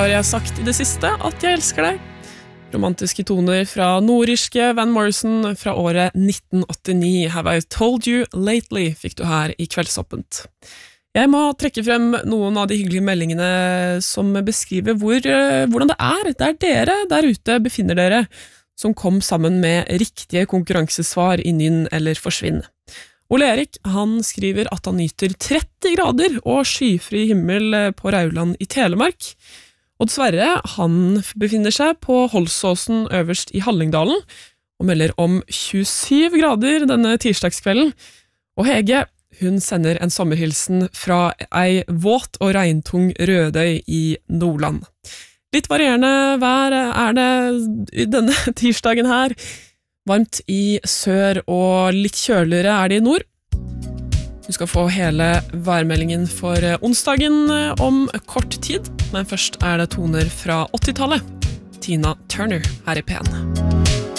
har jeg sagt i det siste at jeg elsker deg. Romantiske toner fra nordirske Van Morrison fra året 1989. Have I Told You Lately fikk du her i Kveldsåpent. Jeg må trekke frem noen av de hyggelige meldingene som beskriver hvordan det er. Det er dere der ute befinner dere, som kom sammen med riktige konkurransesvar i Nynn eller Forsvinn. Ole Erik, han skriver at han nyter 30 grader og skyfri himmel på Rauland i Telemark. Odd Sverre, han befinner seg på Holsåsen øverst i Hallingdalen og melder om 27 grader denne tirsdagskvelden. Og Hege, hun sender en sommerhilsen fra ei våt og regntung Rødøy i Nordland. Litt varierende vær er det denne tirsdagen her. Varmt i sør og litt kjøligere er det i nord. Du skal få hele værmeldingen for onsdagen om kort tid, men først er det toner fra 80-tallet. Tina Turner her i P1.